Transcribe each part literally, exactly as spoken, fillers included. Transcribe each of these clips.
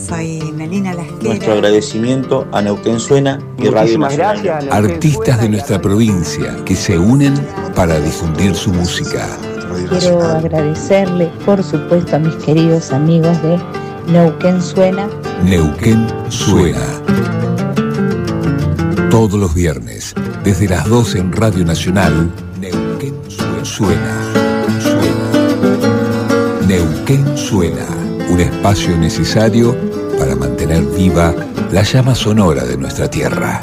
Soy Melina Lasquera. Nuestro agradecimiento a Neuquén Suena y Radio Nacional. Artistas de nuestra provincia que se unen para difundir su música. Quiero agradecerle, por supuesto, a mis queridos amigos de Neuquén Suena. Neuquén Suena. Todos los viernes, desde las doce en Radio Nacional, Neuquén Suena. Suena. Neuquén Suena. Un espacio necesario para mantener viva la llama sonora de nuestra tierra.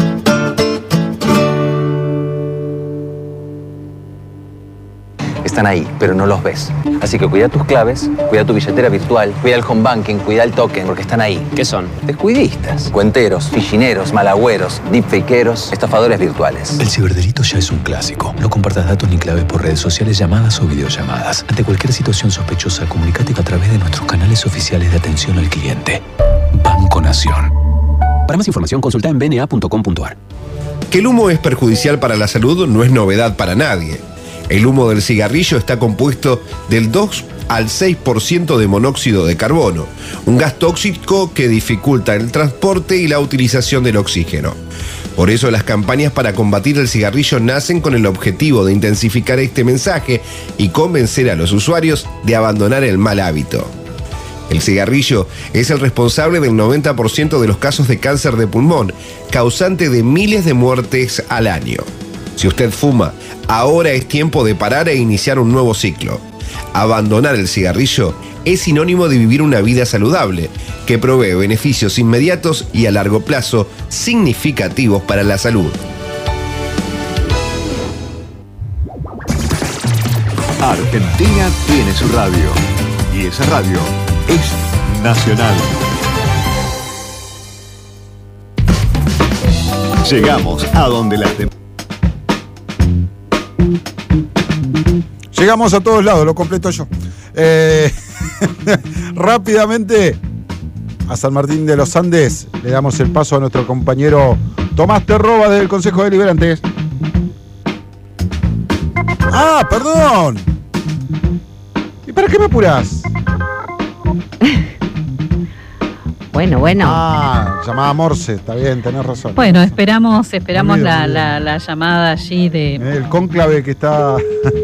Están ahí, pero no los ves. Así que cuida tus claves, cuida tu billetera virtual, cuida el home banking, cuida el token, porque están ahí. ¿Qué son? Descuidistas, cuenteros, fichineros, malagüeros, deepfakeros, estafadores virtuales. El ciberdelito ya es un clásico. No compartas datos ni claves por redes sociales, llamadas o videollamadas. Ante cualquier situación sospechosa, comunícate a través de nuestros canales oficiales de atención al cliente. Banco Nación. Para más información, consulta en b n a punto com punto a r. Que el humo es perjudicial para la salud no es novedad para nadie. El humo del cigarrillo está compuesto del dos al seis por ciento de monóxido de carbono, un gas tóxico que dificulta el transporte y la utilización del oxígeno. Por eso las campañas para combatir el cigarrillo nacen con el objetivo de intensificar este mensaje y convencer a los usuarios de abandonar el mal hábito. El cigarrillo es el responsable del noventa por ciento de los casos de cáncer de pulmón, causante de miles de muertes al año. Si usted fuma, ahora es tiempo de parar e iniciar un nuevo ciclo. Abandonar el cigarrillo es sinónimo de vivir una vida saludable, que provee beneficios inmediatos y a largo plazo significativos para la salud. Argentina tiene su radio, y esa radio es nacional. Llegamos a donde las demás. Llegamos a todos lados, lo completo yo. Eh, rápidamente, a San Martín de los Andes, le damos el paso a nuestro compañero Tomás Terroba del Consejo Deliberante. Ah, perdón. ¿Y para qué me apurás? Bueno, bueno. Ah, llamada Morse, está bien, tenés razón. Bueno, esperamos, esperamos olvido, la, la, la llamada allí de... El cónclave que está...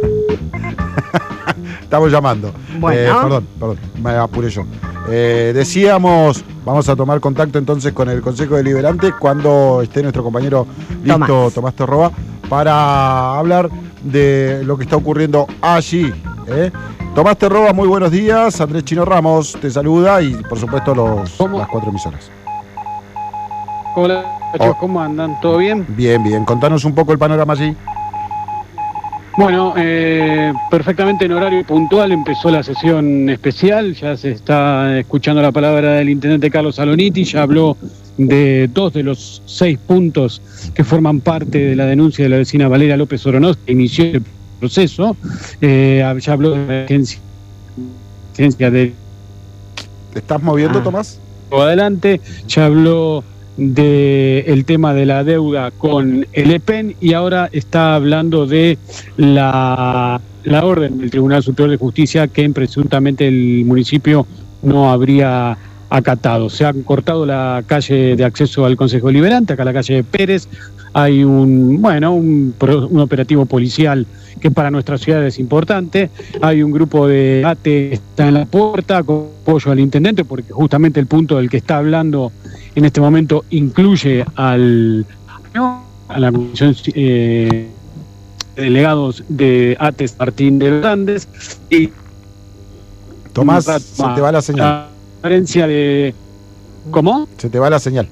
Estamos llamando. Bueno. Eh, perdón, perdón, me apuré yo. Eh, decíamos, vamos a tomar contacto entonces con el Consejo Deliberante cuando esté nuestro compañero listo, Tomás, Tomás Terroba, para hablar de lo que está ocurriendo allí. ¿eh? Tomás Terroba, muy buenos días. Andrés Chino Ramos te saluda y por supuesto los, las cuatro emisoras. Hola, muchachos, oh. ¿Cómo andan? ¿Todo bien? Bien, bien. Contanos un poco el panorama allí. Bueno, eh, perfectamente en horario puntual empezó la sesión especial, ya se está escuchando la palabra del intendente Carlos Saloniti, ya habló de dos de los seis puntos que forman parte de la denuncia de la vecina Valeria López Oronoz, que inició el proceso, eh, ya habló de emergencia de... ¿Te estás moviendo, ah, Tomás? Adelante, ya habló del tema de la deuda con el E P E N y ahora está hablando de la, la orden del Tribunal Superior de Justicia que presuntamente el municipio no habría acatado. Se ha cortado la calle de acceso al Consejo Deliberante, acá la calle de Pérez. Hay un, bueno, un, un operativo policial que para nuestra ciudad es importante. Hay un grupo de A T E que está en la puerta con apoyo al intendente, porque justamente el punto del que está hablando en este momento incluye al a la comisión eh, de delegados de A T E Martín de los Andes. Y Tomás, se te va la señal. La de, ¿cómo? Se te va la señal.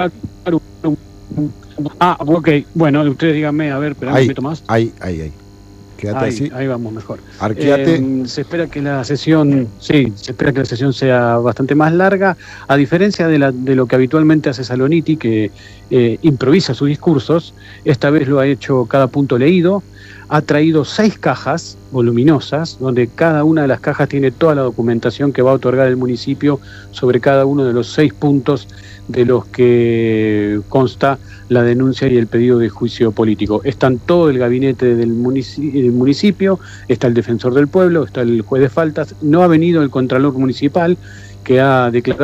Ah, ok. Bueno, ustedes díganme, a ver, espérame, ahí, Tomás. Ahí, ahí, ahí. Quédate ahí, así. Ahí vamos mejor. Arqueate. Eh, se espera que la sesión, sí, se espera que la sesión sea bastante más larga, a diferencia de, la, de lo que habitualmente hace Saloniti, que eh, improvisa sus discursos. Esta vez lo ha hecho cada punto leído. Ha traído seis cajas voluminosas, donde cada una de las cajas tiene toda la documentación que va a otorgar el municipio sobre cada uno de los seis puntos de los que consta la denuncia y el pedido de juicio político. Están todo el gabinete del municipio, del municipio, está el defensor del pueblo, está el juez de faltas, no ha venido el contralor municipal, que ha declarado